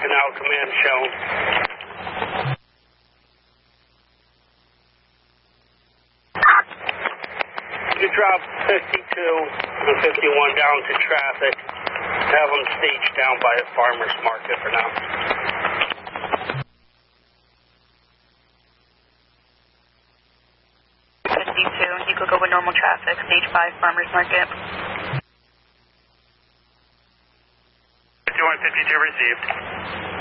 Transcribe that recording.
Canal Command shown. You drop 52 and 51 down to traffic. Have them staged down by a farmer's market for now. 52, you could go with normal traffic, stage 5, farmer's market. 5152 received.